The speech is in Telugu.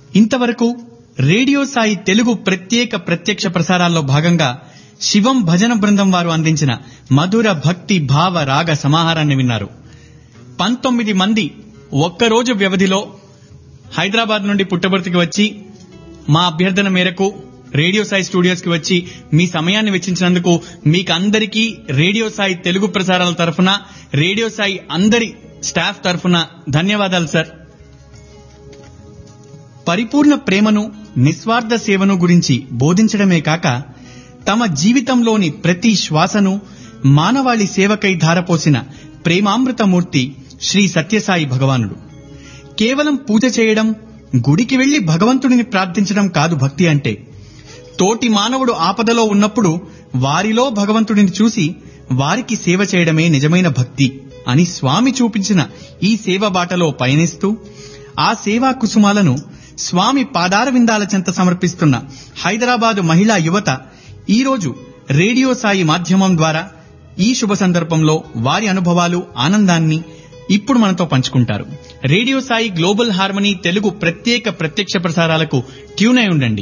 ఇంతవరకు రేడియో సాయి తెలుగు ప్రత్యక్ష ప్రసారాల్లో భాగంగా శివం భజన బృందం వారు అందించిన మధుర భక్తి భావ రాగ సమాహారాన్ని విన్నారు. 19 మంది ఒక్కరోజు వ్యవధిలో హైదరాబాద్ నుండి పుట్టపర్తికి వచ్చి మా అభ్యర్థన మేరకు రేడియో సాయి స్టూడియోస్ కి వచ్చి మీ సమయాన్ని వెచ్చించినందుకు మీకందరికీ రేడియో సాయి తెలుగు ప్రసారాల తరఫున, రేడియో సాయి అందరి స్టాఫ్ తరఫున ధన్యవాదాలు సార్. పరిపూర్ణ ప్రేమను, నిస్వార్థ సేవను గురించి బోధించడమే కాక తమ జీవితంలోని ప్రతి శ్వాసను మానవాళి సేవకై ధారపోసిన ప్రేమామృతమూర్తి శ్రీ సత్యసాయి భగవానుడు. కేవలం పూజ చేయడం, గుడికి వెళ్లి భగవంతుడిని ప్రార్థించడం కాదు భక్తి అంటే. తోటి మానవుడు ఆపదలో ఉన్నప్పుడు వారిలో భగవంతుడిని చూసి వారికి సేవ చేయడమే నిజమైన భక్తి అని స్వామి చూపించిన ఈ సేవ బాటలో పయనిస్తూ ఆ సేవా కుసుమాలను స్వామి పాదార విందాల చెంత సమర్పిస్తున్న హైదరాబాదు మహిళా యువత ఈరోజు రేడియో సాయి మాధ్యమం ద్వారా ఈ శుభ సందర్భంలో వారి అనుభవాలు, ఆనందాన్ని ఇప్పుడు మనతో పంచుకుంటారు. Radio Sai global harmony Telugu ప్రత్యక్ష ప్రసారాలకు ట్యూన్ అయి ఉండండి.